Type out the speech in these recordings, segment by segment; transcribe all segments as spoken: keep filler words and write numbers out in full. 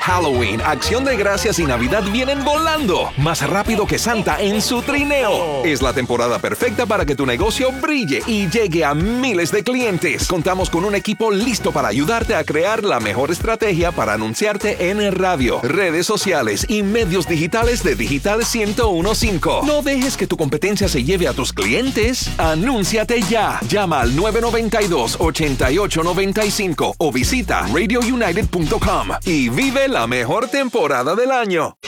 Halloween, Acción de Gracias y Navidad vienen volando, más rápido que Santa en su trineo. Es la temporada perfecta para que tu negocio brille y llegue a miles de clientes. Contamos con un equipo listo para ayudarte a crear la mejor estrategia para anunciarte en el radio, redes sociales y medios digitales de Digital ciento uno punto cinco. No dejes que tu competencia se lleve a tus clientes. Anúnciate ya. Llama al nueve nueve dos, ocho ocho nueve cinco o visita radio united punto com y vive la mejor temporada del año.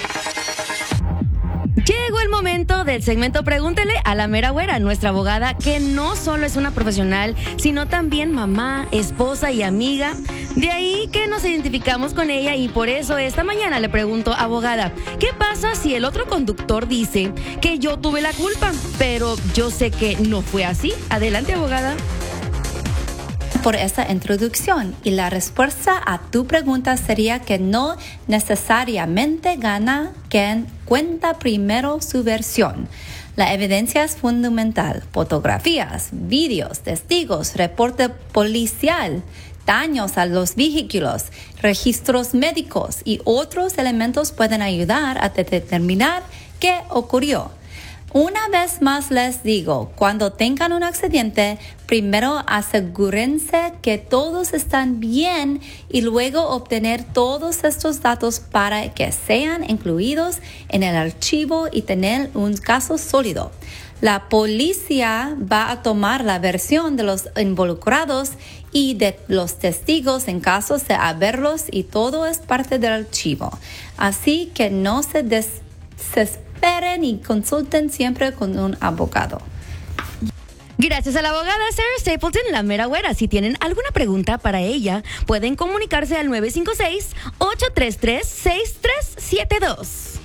Llegó el momento del segmento Pregúntele a la mera güera, nuestra abogada, que no solo es una profesional, sino también mamá, esposa y amiga. De ahí que nos identificamos con ella y por eso esta mañana le pregunto, abogada, ¿qué pasa si el otro conductor dice que yo tuve la culpa, pero yo sé que no fue así? Adelante, abogada. Por esa introducción y la respuesta a tu pregunta sería que no necesariamente gana quien cuenta primero su versión. La evidencia es fundamental: fotografías, vídeos, testigos, reporte policial, daños a los vehículos, registros médicos y otros elementos pueden ayudar a determinar qué ocurrió. Una vez más les digo, cuando tengan un accidente, primero asegúrense que todos están bien y luego obtener todos estos datos para que sean incluidos en el archivo y tener un caso sólido. La policía va a tomar la versión de los involucrados y de los testigos en caso de haberlos y todo es parte del archivo. Así que no se desesperen. Esperen y consulten siempre con un abogado. Gracias a la abogada Sarah Stapleton, la mera güera. Si tienen alguna pregunta para ella, pueden comunicarse al nueve cinco seis, ocho tres tres, seis tres siete dos.